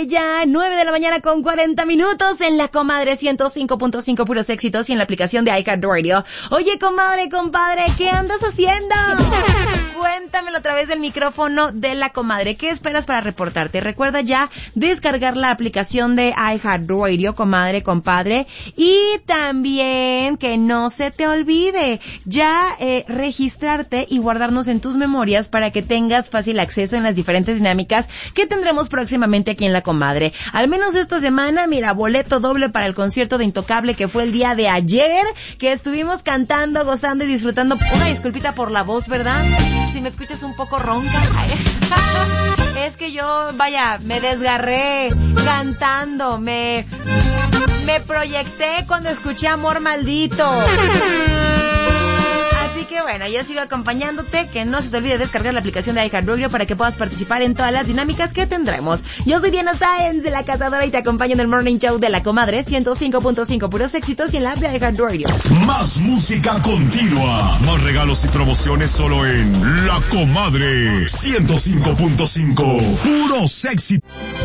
ya 9 de la mañana con 40 minutos en la Comadre 105.5 puros éxitos y en la aplicación de iHeartRadio. Oye, comadre, compadre, ¿qué andas haciendo? Cuéntamelo a través del micrófono de la Comadre. ¿Qué esperas para reportarte? Recuerda ya descargar la aplicación de iHeartRadio, comadre, compadre, y también que no se te olvide ya registrarte y guardarnos en tus memorias para que tengas fácil acceso en las diferentes dinámicas que tendremos próximamente aquí en la Comadre. Al menos esta semana, mira, boleto doble para el concierto de Intocable que fue el día de ayer, que estuvimos cantando, gozando y disfrutando. Una disculpita por la voz, ¿verdad? Si me escuchas un poco ronca. Es que yo, vaya, me desgarré cantando, me proyecté cuando escuché Amor Maldito. Así que bueno, yo sigo acompañándote, que no se te olvide descargar la aplicación de iHeartRadio para que puedas participar en todas las dinámicas que tendremos. Yo soy Diana Sáenz de La Cazadora y te acompaño en el Morning Show de La Comadre 105.5 puros éxitos y en la app de iHeartRadio. Más música continua, más regalos y promociones solo en La Comadre 105.5 puros éxitos.